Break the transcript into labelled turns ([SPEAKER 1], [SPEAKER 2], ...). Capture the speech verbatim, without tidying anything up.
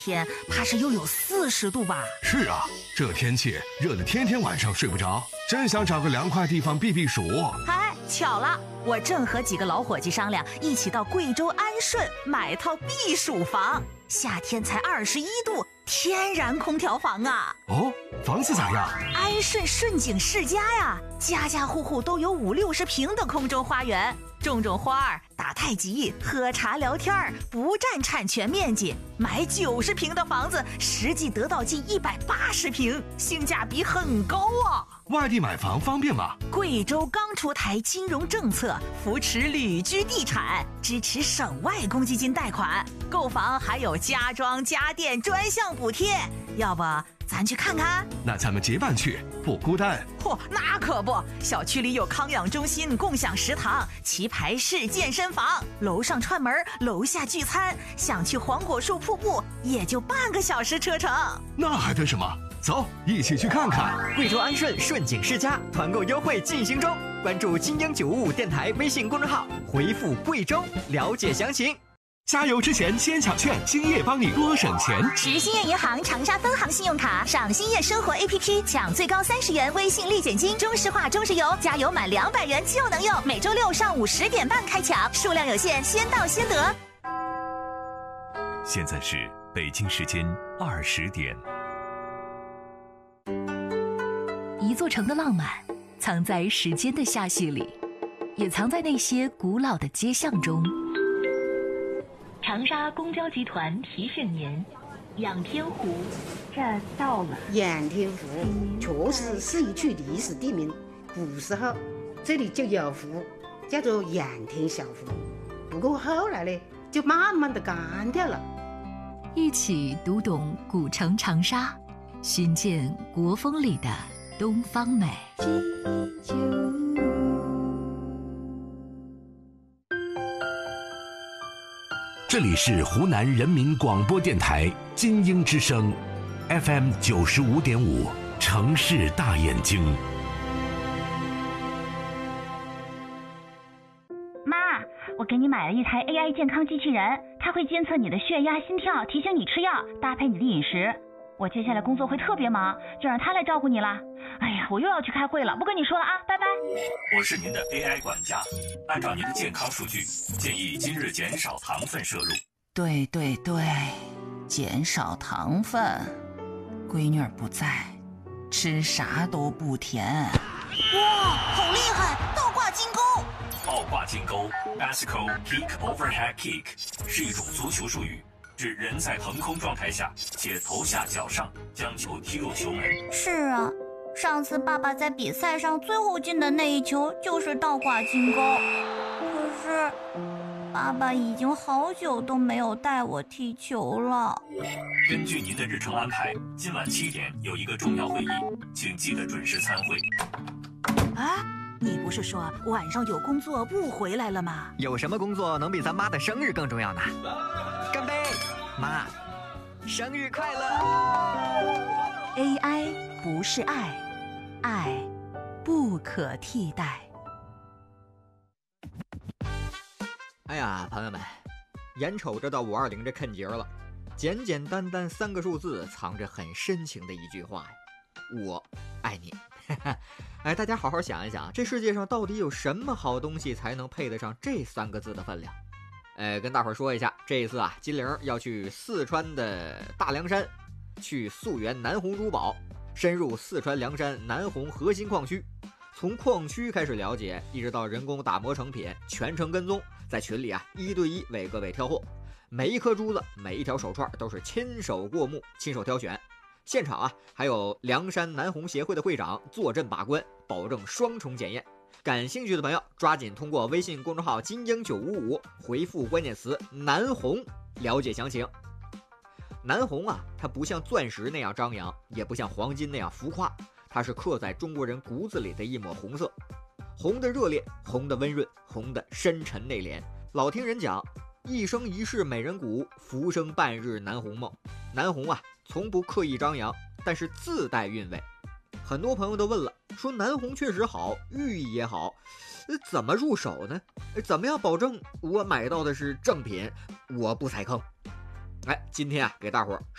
[SPEAKER 1] 天怕是又有四十度吧？
[SPEAKER 2] 是啊，这天气热得天天晚上睡不着，真想找个凉快地方避避暑。
[SPEAKER 1] 哎，巧了，我正和几个老伙计商量，一起到贵州安顺买套避暑房。夏天才二十一度，天然空调房啊！
[SPEAKER 2] 哦，房子咋样？
[SPEAKER 1] 安顺顺景世家呀，家家户户都有五六十平的空中花园。种种花儿，打太极，喝茶聊天儿，不占产权面积。买九十平的房子，实际得到近一百八十平，性价比很高啊！
[SPEAKER 2] 外地买房方便吗？
[SPEAKER 1] 贵州刚出台金融政策，扶持旅居地产，支持省外公积金贷款，购房还有家装家电专项补贴。要不咱去看看？
[SPEAKER 2] 那咱们结伴去，不孤单。
[SPEAKER 1] 嚯、哦，那可不，小区里有康养中心、共享食堂、棋牌室、健身房，楼上串门，楼下聚餐。想去黄果树瀑布，也就半个小时车程。
[SPEAKER 2] 那还等什么？走，一起去看看。
[SPEAKER 3] 贵州安顺顺景世家团购优惠进行中，关注金鹰九五五电台微信公众号，回复贵州了解详情。
[SPEAKER 2] 加油之前先抢券，兴业帮你多省钱。
[SPEAKER 1] 持兴业银行长沙分行信用卡上兴业生活 A P P 抢最高三十元微信立减金。中石化中石油加油满两百元就能用。每周六上午十点半开抢，数量有限，先到先得。
[SPEAKER 4] 现在是北京时间二十点。
[SPEAKER 5] 一座城的浪漫，藏在时间的下序里，也藏在那些古老的街巷中。长沙公交集团提醒您，仰天湖这到了。
[SPEAKER 6] 仰天湖确实是一处历史地名，古时候这里就有湖，叫做仰天小湖。不过后来呢，就慢慢的干掉了。
[SPEAKER 5] 一起读懂古城长沙，寻见国风里的东方美。
[SPEAKER 4] 这里是湖南人民广播电台金鹰之声 F M 九十五点五，城市大眼睛。
[SPEAKER 7] 妈，我给你买了一台 A I 健康机器人，它会监测你的血压、心跳，提醒你吃药，搭配你的饮食。我接下来工作会特别忙，就让它来照顾你了。哎呀，我又要去开会了，不跟你说了啊，拜拜。
[SPEAKER 4] 我是您的 A I 管家，按照您的健康数据，建议今日减少糖分摄入。
[SPEAKER 8] 对对对，减少糖分。闺女儿不在，吃啥都不甜。
[SPEAKER 1] 哇，好厉害！倒挂金钩。
[SPEAKER 4] 倒挂金钩 Bicycle Kick Overhead Kick 是一种足球术语，指人在腾空状态下且头下脚上将球踢入球门。
[SPEAKER 7] 是啊，上次爸爸在比赛上最后进的那一球就是倒挂金钩，可是爸爸已经好久都没有带我踢球了。
[SPEAKER 4] 根据您的日程安排，今晚七点有一个重要会议，请记得准时参会。
[SPEAKER 1] 啊，你不是说晚上有工作不回来了吗？
[SPEAKER 3] 有什么工作能比咱妈的生日更重要呢？干杯，妈，生日快乐。
[SPEAKER 1] A I 不是爱，爱不可替代。
[SPEAKER 3] 哎呀，朋友们，眼瞅着到五二零这坎节了，简简单单三个数字，藏着很深情的一句话呀，我爱你。哎，大家好好想一想，这世界上到底有什么好东西才能配得上这三个字的分量？哎，跟大伙儿说一下，这一次啊，金玲要去四川的大凉山，去溯源南红珠宝，深入四川凉山南红核心矿区，从矿区开始了解，一直到人工打磨成品，全程跟踪，在群里啊一对一为各位挑货，每一颗珠子，每一条手串都是亲手过目，亲手挑选。现场啊，还有凉山南红协会的会长坐镇把关，保证双重检验。感兴趣的朋友，抓紧通过微信公众号金鹰九五五回复关键词南红了解详情。南红啊，它不像钻石那样张扬，也不像黄金那样浮夸，它是刻在中国人骨子里的一抹红色，红的热烈，红的温润，红的深沉内敛。老听人讲，一生一世美人骨，浮生半日南红梦。南红啊，从不刻意张扬，但是自带韵味。很多朋友都问了，说南红确实好，寓意也好，怎么入手呢？怎么样保证我买到的是正品，我不踩坑？ 哎，今天啊，给大伙儿